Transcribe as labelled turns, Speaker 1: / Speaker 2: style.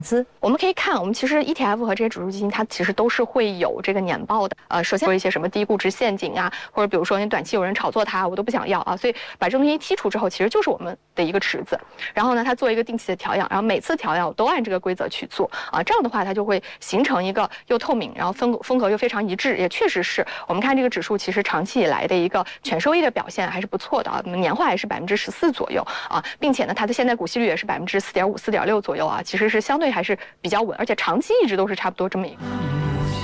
Speaker 1: 我们可以看，我们其实 ETF 和这些指数基金，它其实都是会有这个年报的。首先说一些什么低估值陷阱啊，或者比如说你短期有人炒作它，我都不想要啊。所以把这东西剔除之后，其实就是我们的一个池子。然后呢，它做一个定期的调养，然后每次调养我都按这个规则去做啊。这样的话，它就会形成一个又透明，然后风格又非常一致，也确实是我们看这个指数，其实长期以来的一个权收益的表现还是不错的啊，年化也是14%左右啊，并且呢，它的现在股息率也是4.5%、4.6%左右啊，其实是相对还是比较稳，而且长期一直都是差不多这么一个。